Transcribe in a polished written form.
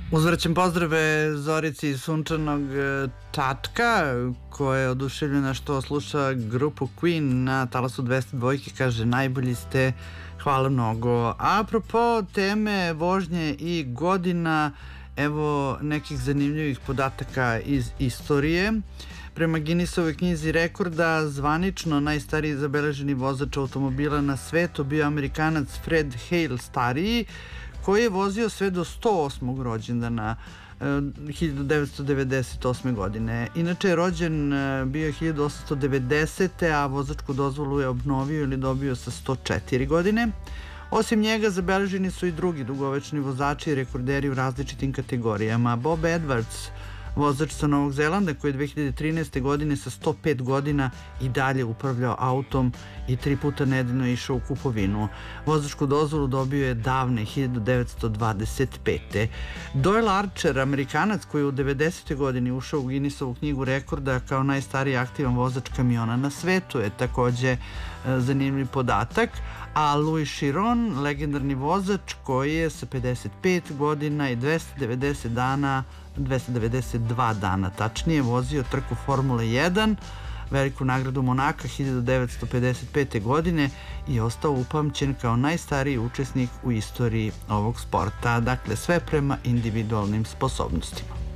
Uzvraćam pozdrave Zorici iz sunčanog Čačka, koja je oduševljena što sluša grupu Queen na talasu 202. Kaže, najbolji ste, hvala mnogo. Apropo teme vožnje i godina, evo nekih zanimljivih podataka iz istorije. Prema Guinnessovoj knjizi rekorda, zvanično najstariji zabeleženi vozač automobila na svetu bio Amerikanac Fred Hale stariji, koji je vozio sve do 108. rođendana 1998. godine. Inače je rođen bio 1890. a vozačku dozvolu je obnovio ili dobio sa 104 godine. Osim njega zabeleženi su i drugi dugovečni vozači i rekorderi u različitim kategorijama. Bob Edwards, vozač sa Novog Zelanda, koji je 2013. godine sa 105 godina i dalje upravljao autom i 3 puta nedeljno išao u kupovinu. Vozačku dozvolu dobio je davne 1925. Doyle Archer, Amerikanac koji je u 90. godini ušao u Guinnessovu knjigu rekorda kao najstariji aktivan vozač kamiona na svetu, je takođe zanimljiv podatak. A Louis Chiron, legendarni vozač koji je sa 55 godina i 292 dana tačnije vozio trku Formule 1, veliku nagradu Monaka 1955. godine i ostao upamćen kao najstariji učesnik u istoriji ovog sporta. Dakle, sve prema individualnim sposobnostima.